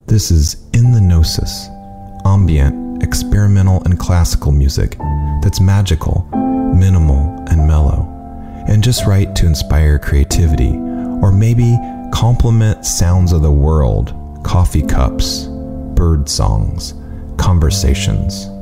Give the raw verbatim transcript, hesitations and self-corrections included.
This is In the Gnosis, ambient, experimental, and classical music that's magical, minimal, and mellow, and just right to inspire creativity, or maybe complement sounds of the world, coffee cups, bird songs, conversations.